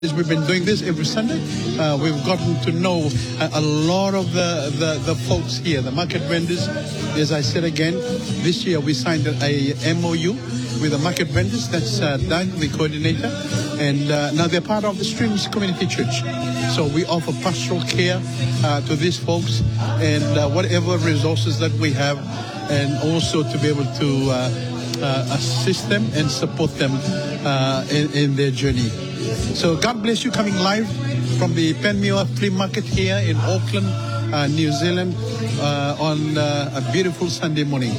We've been doing this every Sunday. We've gotten to know a lot of the folks here, the market vendors. As I said again, this year we signed a MOU with the market vendors. That's Doug, the coordinator. And now they're part of the Streams Community Church. So we offer pastoral care to these folks and whatever resources that we have, and also to be able to assist them and support them in their journey. So God bless you, coming live from the Panmure Flea Market here in Auckland, New Zealand, on a beautiful Sunday morning.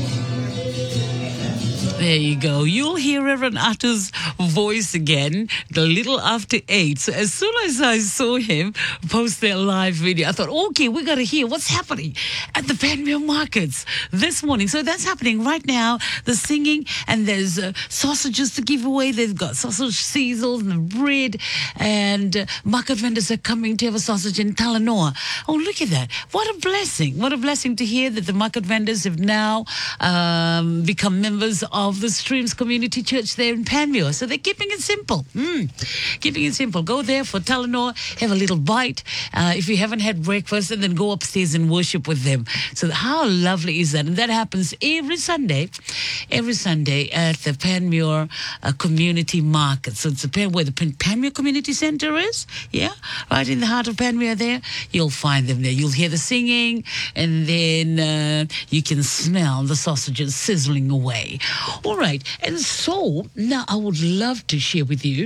There you go. You'll hear Reverend Attu's voice again a little after 8. So as soon as I saw him post their live video, I thought, okay, we got to hear what's happening at the Panmure markets this morning. So that's happening right now. The singing, and there's sausages to give away. They've got sausage sizzles and bread, and market vendors are coming to have a sausage in Talanoa. Oh, look at that. What a blessing. What a blessing to hear that the market vendors have now become members of the Streams Community Church there in Panmure. So they're keeping it simple. Keeping it simple. Go there for Talanoa, have a little bite. If you haven't had breakfast, and then go upstairs and worship with them. So how lovely is that? And that happens every Sunday at the Panmure Community Market. So it's where the Panmure Community Centre is. Yeah, right in the heart of Panmure there. You'll find them there. You'll hear the singing, and then you can smell the sausages sizzling away. All right, and so now I would love to share with you.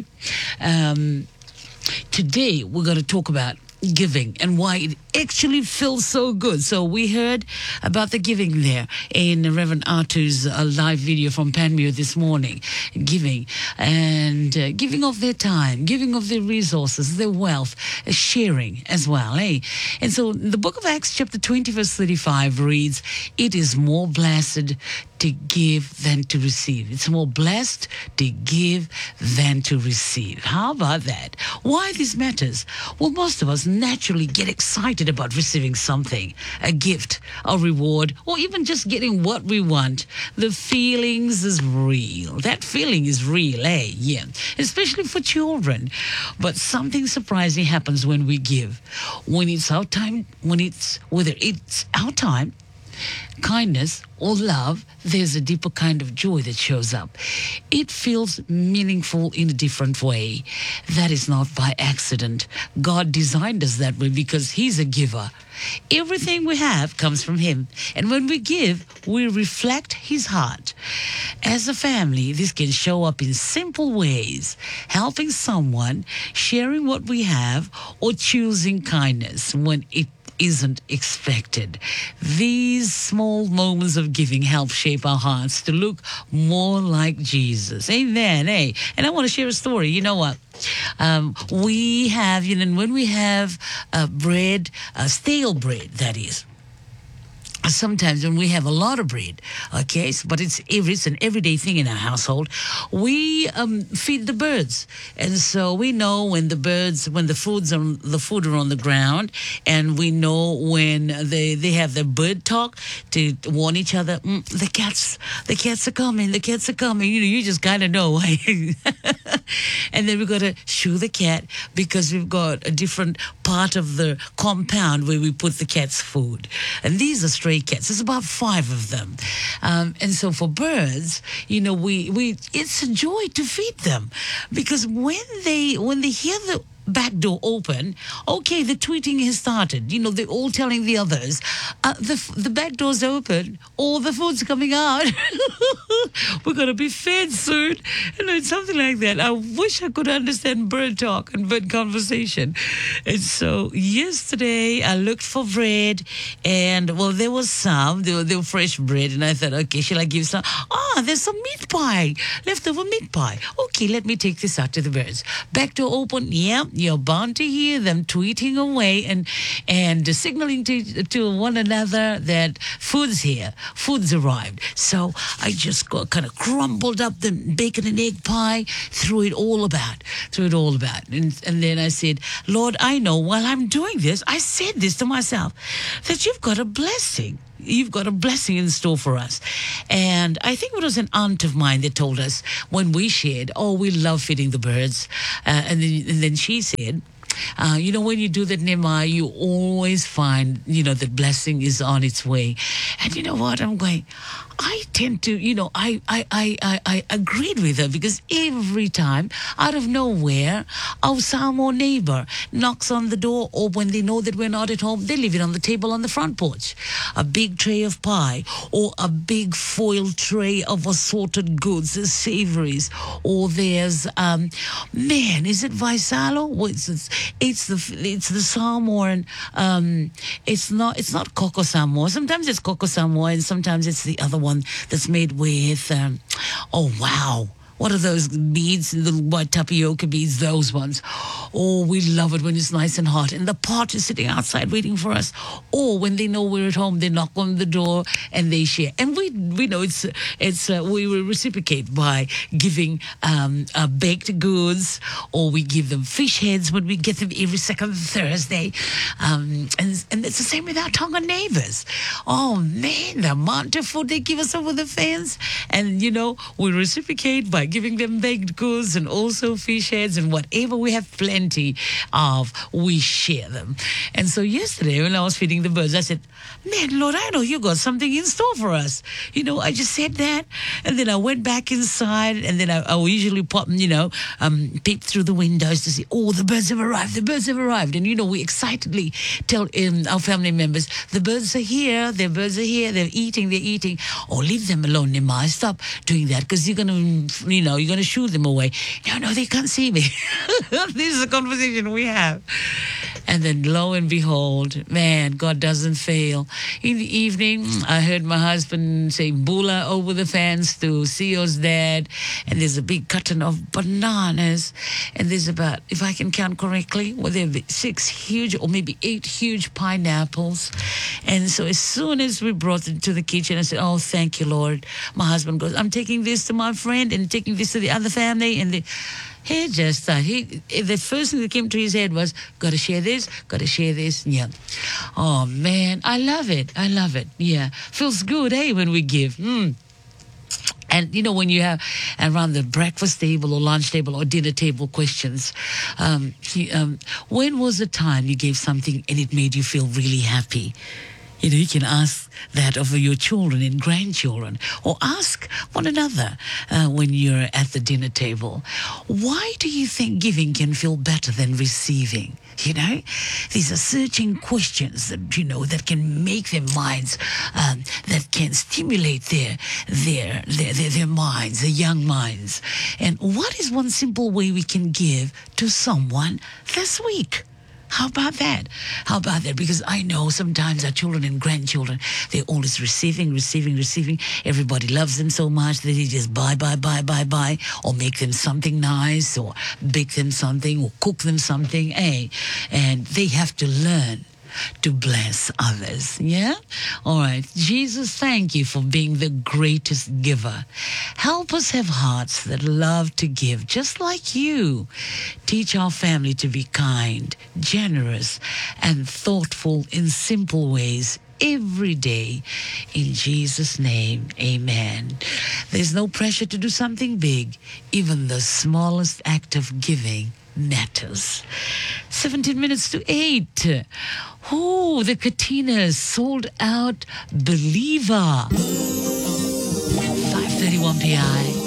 Today we're going to talk about giving and why it actually feels so good. So we heard about the giving there in Reverend Attu's live video from Panmure this morning. Giving and giving of their time, giving of their resources, their wealth, sharing as well. And so the book of Acts chapter 20 verse 35 reads, "It is more blessed to give than to receive." It's more blessed to give than to receive. How about that? Why this matters? Well, most of us naturally get excited about receiving something, a gift, a reward, or even just getting what we want. The feelings is real. That feeling is real, Yeah. Especially for children. But something surprising happens when we give. When it's our time, whether it's our time, kindness or love, there's a deeper kind of joy that shows up. It feels meaningful in a different way. That is not by accident. God designed us that way because He's a giver. Everything we have comes from Him. And when we give, we reflect His heart. As a family, this can show up in simple ways. Helping someone, sharing what we have, or choosing kindness when it isn't expected. These small moments of giving help shape our hearts to look more like Jesus. Amen. And I want to share a story. You know what? We have, when we have bread, stale bread, that is. Sometimes when we have a lot of bread, but it's an everyday thing in our household, we feed the birds. And so we know when the food are on the ground, and we know when they have their bird talk to warn each other, the cats are coming, you just kind of know. And then we've got to shoo the cat because we've got a different part of the compound where we put the cat's food. And these are stray cats. There's about 5 of them. And so for birds, it's a joy to feed them, because when they hear the back door open, the tweeting has started. They're all telling the others, the back door's open, all the food's coming out. We're going to be fed soon. It's something like that. I wish I could understand bird talk and bird conversation. And so yesterday I looked for bread, and there was some. They were fresh bread, and I thought, okay, shall I give some? There's some meat pie, leftover meat pie. Okay, let me take this out to the birds. Back door open, you're bound to hear them tweeting away and signaling to one another that food's here, food's arrived. So I just got kind of crumbled up the bacon and egg pie, threw it all about. And then I said, Lord, I know while I'm doing this, I said this to myself, that you've got a blessing. you've got a blessing in store for us. And I think it was an aunt of mine that told us when we shared, oh, we love feeding the birds. And then she said, when you do that, Nehemiah, you always find, that blessing is on its way. And you know what? I'm going, I tend to, I agreed with her, because every time, out of nowhere, our Samoa neighbor knocks on the door, or when they know that we're not at home, they leave it on the table on the front porch. A big tray of pie, or a big foil tray of assorted goods, the savories, or there's, is it Vaisalo? It's the Samoan, it's not Coco Samoa. Sometimes it's Coco Samoa, and sometimes it's the other one that's made with, what are those beads, little white tapioca beads, those ones. Oh, we love it when it's nice and hot. And the pot is sitting outside waiting for us. Or when they know we're at home, they knock on the door and they share. And we know we will reciprocate by giving baked goods, or we give them fish heads when we get them every second Thursday. And it's the same with our Tonga neighbors. Oh, man, the amount of food they give us over the fence. And, we reciprocate by giving them baked goods and also fish heads, and whatever we have plenty of, we share them. And so yesterday when I was feeding the birds, I said, man, Lord, I know you got something in store for us. I just said that, and then I went back inside, and then I usually pop, peep through the windows to see, oh, the birds have arrived. And, we excitedly tell our family members, the birds are here, they're eating. Oh, leave them alone, Nehemiah. Stop doing that, because you're going to, you're going to shoo them away. No, they can't see me. This is a conversation we have. And then lo and behold, man, God doesn't fail. In the evening, I heard my husband say bula over the fence to Sio's dad. And there's a big carton of bananas. And there's about, if I can count correctly, there are 6 huge, or maybe 8 huge pineapples. And so as soon as we brought it to the kitchen, I said, oh, thank you, Lord. My husband goes, I'm taking this to my friend and taking this to the other family. And he just thought, the first thing that came to his head was, got to share this. Yeah. Oh, man, I love it. Yeah. Feels good, when we give. And, when you have around the breakfast table or lunch table or dinner table questions, when was the time you gave something and it made you feel really happy? You can ask that of your children and grandchildren, or ask one another when you're at the dinner table. Why do you think giving can feel better than receiving? These are searching questions that, that can make their minds, that can stimulate their minds, their young minds. And what is one simple way we can give to someone this week? How about that? Because I know sometimes our children and grandchildren, they're always receiving. Everybody loves them so much that they just buy, or make them something nice, or bake them something, or cook them something, and they have to learn to bless others. Yeah? All right. Jesus, thank you for being the greatest giver. Help us have hearts that love to give, just like you. Teach our family to be kind, generous, and thoughtful in simple ways every day. In Jesus' name, amen. There's no pressure to do something big. Even the smallest act of giving matters. 17 minutes to 8. Oh, the Katinas sold out Believer. 5:31 p.m.